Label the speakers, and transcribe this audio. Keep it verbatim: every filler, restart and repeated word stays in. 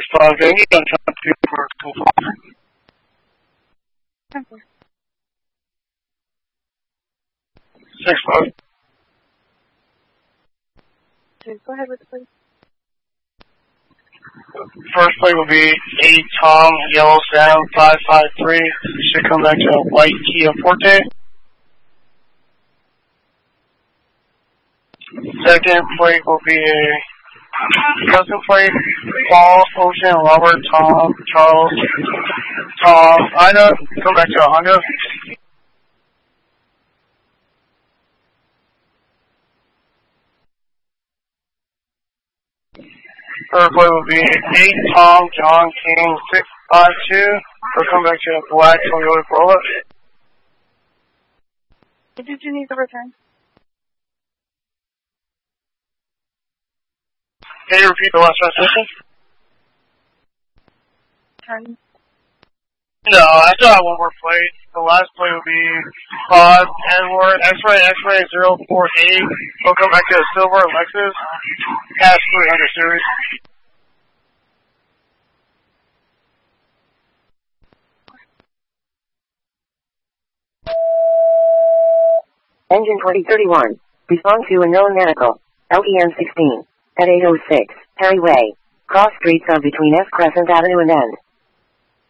Speaker 1: five eight on top two for two five.
Speaker 2: Okay.
Speaker 1: Six five.
Speaker 2: Okay, go ahead with the play.
Speaker 1: First play will be eight Tom, yellow Sam, five five three. Should come back to a white Kia Forte. Second play will be a custom plate, Paul, Ocean, Robert, Tom, Charles, Tom, Ida, come back to a Honda. Third play will be eight Tom, John, King, six five two, or come back to a black Toyota Corolla.
Speaker 2: Did you need the return?
Speaker 1: Can you repeat the last transition?
Speaker 2: Turn.
Speaker 1: No, I still have one more play. The last play will be Bob, Edward, X-Ray, X-Ray zero four eight. We'll come back to a silver Lexus, Cash three hundred series.
Speaker 3: Engine twenty thirty-one. Respond to a known medical. L E N sixteen. At eight oh six, Harry Way. Cross streets of between F Crescent Avenue and N.